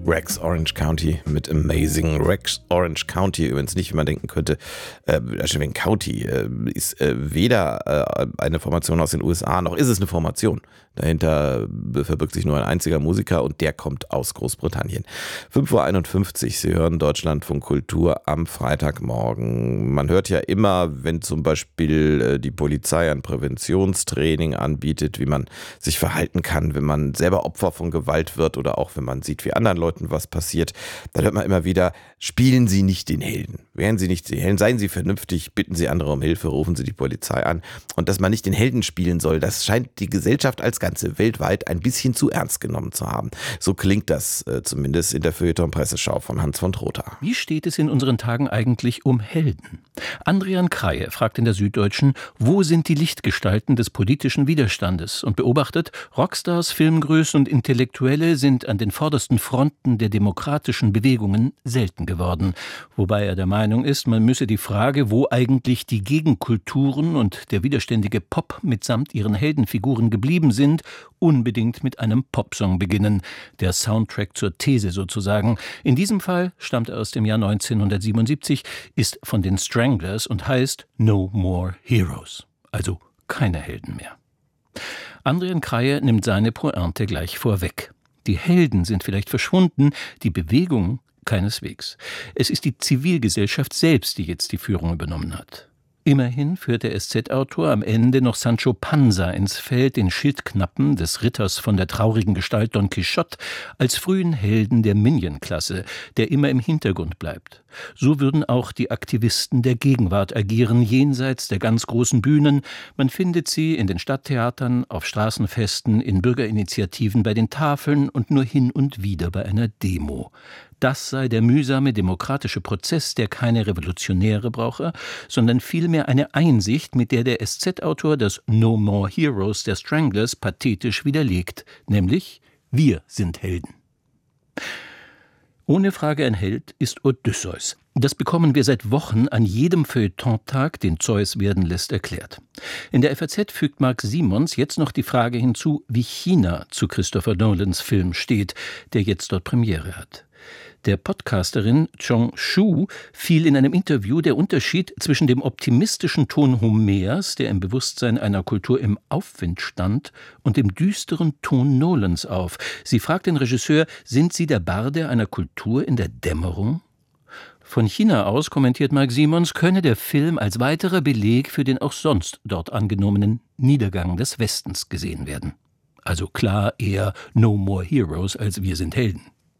Rex Orange County mit Amazing. Rex Orange County, übrigens nicht, wie man denken könnte, wegen County ist weder eine Formation aus den USA, noch ist es eine Formation. Dahinter verbirgt sich nur ein einziger Musiker und der kommt aus Großbritannien. 5:51 Uhr, Sie hören Deutschlandfunk Kultur am Freitagmorgen. Man hört ja immer, wenn zum Beispiel die Polizei ein Präventionstraining anbietet, wie man sich verhalten kann, wenn man selber Opfer von Gewalt wird oder auch wenn man sieht, wie anderen Leuten was passiert, dann hört man immer wieder, spielen Sie nicht den Helden. Wären Sie nicht den Helden, seien Sie vernünftig, bitten Sie andere um Hilfe, rufen Sie die Polizei an. Und dass man nicht den Helden spielen soll, das scheint die Gesellschaft als Ganze weltweit ein bisschen zu ernst genommen zu haben. So klingt das zumindest in der Feuilleton-Presseschau von Hans von Trotha. Wie steht es in unseren Tagen eigentlich um Helden? Andrian Kreie fragt in der Süddeutschen, wo sind die Lichtgestalten des politischen Widerstandes und beobachtet, Rockstars, Filmgrößen und Intellektuelle sind an den vordersten Fronten der demokratischen Bewegungen selten geworden. Wobei er der Meinung ist, man müsse die Frage, wo eigentlich die Gegenkulturen und der widerständige Pop mitsamt ihren Heldenfiguren geblieben sind, unbedingt mit einem Popsong beginnen. Der Soundtrack zur These sozusagen. In diesem Fall stammt er aus dem Jahr 1977, ist von den Stranglers und heißt No More Heroes. Also keine Helden mehr. Andrian Kreie nimmt seine Pointe gleich vorweg. Die Helden sind vielleicht verschwunden, die Bewegung keineswegs. Es ist die Zivilgesellschaft selbst, die jetzt die Führung übernommen hat. Immerhin führt der SZ-Autor am Ende noch Sancho Panza ins Feld, den Schildknappen des Ritters von der traurigen Gestalt Don Quixote, als frühen Helden der Minion-Klasse, der immer im Hintergrund bleibt. So würden auch die Aktivisten der Gegenwart agieren, jenseits der ganz großen Bühnen. Man findet sie in den Stadttheatern, auf Straßenfesten, in Bürgerinitiativen, bei den Tafeln und nur hin und wieder bei einer Demo. Das sei der mühsame demokratische Prozess, der keine Revolutionäre brauche, sondern vielmehr eine Einsicht, mit der der SZ-Autor das No More Heroes der Stranglers pathetisch widerlegt, nämlich wir sind Helden. Ohne Frage ein Held ist Odysseus. Das bekommen wir seit Wochen an jedem Feuilletontag, den Zeus werden lässt, erklärt. In der FAZ fügt Marc Simons jetzt noch die Frage hinzu, wie China zu Christopher Nolans Film steht, der jetzt dort Premiere hat. Der Podcasterin Chong Shu fiel in einem Interview der Unterschied zwischen dem optimistischen Ton Homers, der im Bewusstsein einer Kultur im Aufwind stand, und dem düsteren Ton Nolans auf. Sie fragt den Regisseur, sind Sie der Barde einer Kultur in der Dämmerung? Von China aus, kommentiert Marc Simons, könne der Film als weiterer Beleg für den auch sonst dort angenommenen Niedergang des Westens gesehen werden. Also klar eher No More Heroes als Wir sind Helden.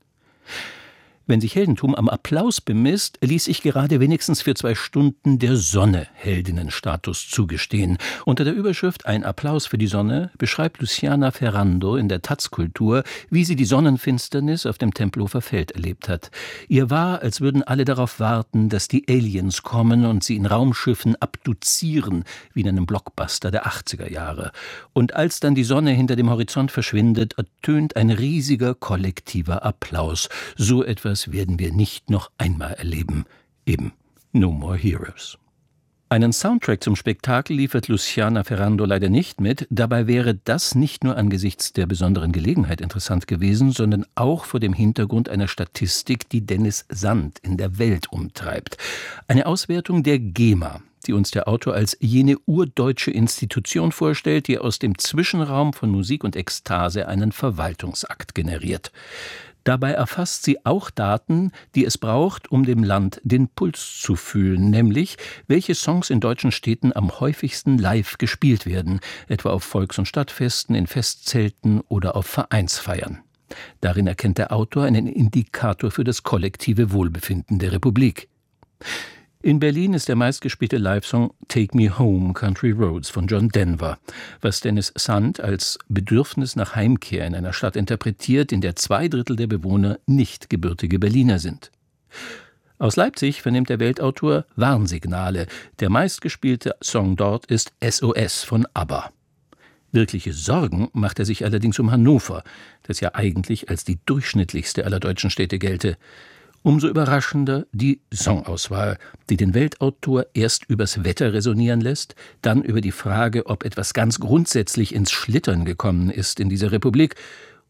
Wenn sich Heldentum am Applaus bemisst, ließ sich gerade wenigstens für 2 Stunden der Sonne Heldinnenstatus zugestehen. Unter der Überschrift »Ein Applaus für die Sonne« beschreibt Luciana Ferrando in der Taz-Kultur, wie sie die Sonnenfinsternis auf dem Tempelhofer Feld erlebt hat. Ihr war, als würden alle darauf warten, dass die Aliens kommen und sie in Raumschiffen abduzieren, wie in einem Blockbuster der 80er Jahre. Und als dann die Sonne hinter dem Horizont verschwindet, ertönt ein riesiger kollektiver Applaus. So etwas werden wir nicht noch einmal erleben. Eben No More Heroes. Einen Soundtrack zum Spektakel liefert Luciana Ferrando leider nicht mit. Dabei wäre das nicht nur angesichts der besonderen Gelegenheit interessant gewesen, sondern auch vor dem Hintergrund einer Statistik, die Dennis Sand in der Welt umtreibt. Eine Auswertung der GEMA, die uns der Autor als jene urdeutsche Institution vorstellt, die aus dem Zwischenraum von Musik und Ekstase einen Verwaltungsakt generiert. Dabei erfasst sie auch Daten, die es braucht, um dem Land den Puls zu fühlen, nämlich welche Songs in deutschen Städten am häufigsten live gespielt werden, etwa auf Volks- und Stadtfesten, in Festzelten oder auf Vereinsfeiern. Darin erkennt der Autor einen Indikator für das kollektive Wohlbefinden der Republik. In Berlin ist der meistgespielte Live-Song »Take Me Home, Country Roads« von John Denver, was Dennis Sand als Bedürfnis nach Heimkehr in einer Stadt interpretiert, in der 2/3 der Bewohner nicht gebürtige Berliner sind. Aus Leipzig vernimmt der Weltautor »Warnsignale«. Der meistgespielte Song dort ist »SOS« von ABBA. Wirkliche Sorgen macht er sich allerdings um Hannover, das ja eigentlich als die durchschnittlichste aller deutschen Städte gelte. Umso überraschender die Songauswahl, die den Weltautor erst übers Wetter resonieren lässt, dann über die Frage, ob etwas ganz grundsätzlich ins Schlittern gekommen ist in dieser Republik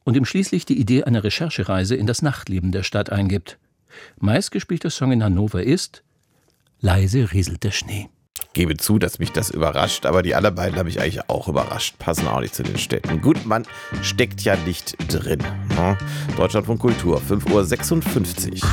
und ihm schließlich die Idee einer Recherchereise in das Nachtleben der Stadt eingibt. Meistgespielter Song in Hannover ist »Leise rieselt der Schnee«. Gebe zu, dass mich das überrascht, aber die anderen beiden habe ich eigentlich auch überrascht. Passen auch nicht zu den Städten. Gut, man steckt ja nicht drin. Ne? Deutschlandfunk Kultur, 5:56 Uhr.